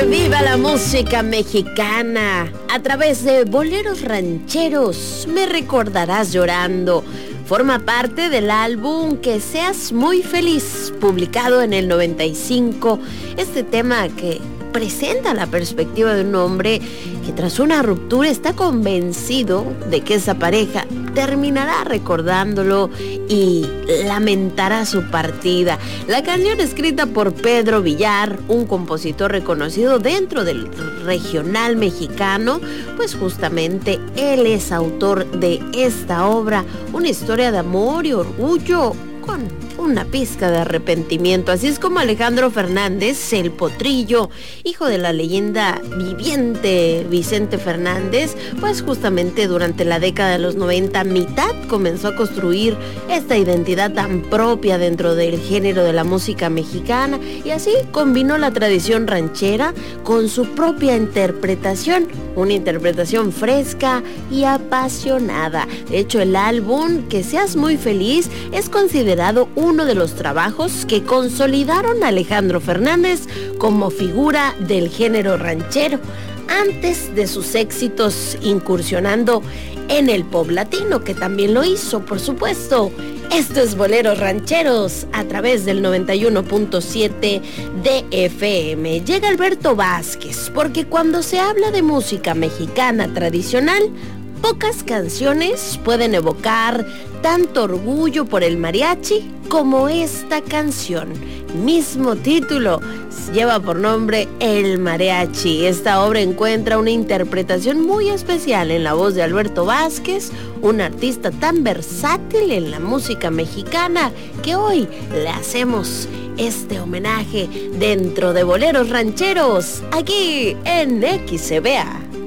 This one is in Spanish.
¡Viva la música mexicana! A través de boleros rancheros, me recordarás llorando. Forma parte del álbum Que Seas Muy Feliz, publicado en el 95. Este tema que presenta la perspectiva de un hombre que tras una ruptura está convencido de que esa pareja terminará recordándolo y lamentará su partida. La canción, escrita por Pedro Villar, un compositor reconocido dentro del regional mexicano, pues justamente él es autor de esta obra, una historia de amor y orgullo con una pizca de arrepentimiento. Así es como Alejandro Fernández, el Potrillo, hijo de la leyenda viviente Vicente Fernández, pues justamente durante la década de los 90, mitad comenzó a construir esta identidad tan propia dentro del género de la música mexicana, y así combinó la tradición ranchera con su propia interpretación, una interpretación fresca y apasionada. De hecho, el álbum Que Seas Muy Feliz es considerado uno de los trabajos que consolidaron a Alejandro Fernández como figura del género ranchero, antes de sus éxitos incursionando en el pop latino, que también lo hizo, por supuesto. Esto es Boleros Rancheros a través del 91.7 de FM. Llega Alberto Vázquez, porque cuando se habla de música mexicana tradicional, pocas canciones pueden evocar tanto orgullo por el mariachi como esta canción. Mismo título, lleva por nombre El Mariachi. Esta obra encuentra una interpretación muy especial en la voz de Alberto Vázquez, un artista tan versátil en la música mexicana, que hoy le hacemos este homenaje dentro de Boleros Rancheros, aquí en XCBA.